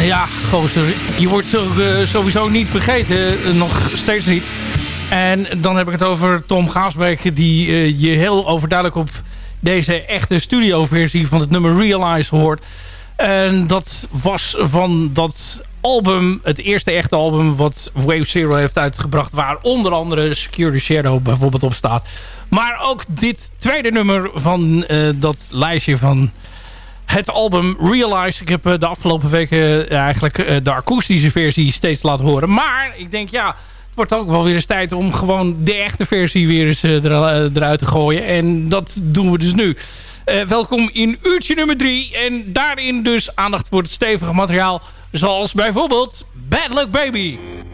Ja, gozer, je wordt sowieso niet vergeten. Nog steeds niet. En dan heb ik het over Tom Gaasbeek, die je heel overduidelijk op deze echte studioversie van het nummer Realize hoort. En dat was van dat album, het eerste echte album wat Wave Zero heeft uitgebracht, waar onder andere Secure the Shadow bijvoorbeeld op staat. Maar ook dit tweede nummer van dat lijstje van het album Realize. Ik heb de afgelopen weken eigenlijk de akoestische versie steeds laten horen. Maar ik denk, ja, het wordt ook wel weer eens tijd om gewoon de echte versie weer eens eruit te gooien. En dat doen we dus nu. Welkom in uurtje nummer 3. En daarin dus aandacht voor het stevige materiaal. Zoals bijvoorbeeld Bad Luck Baby.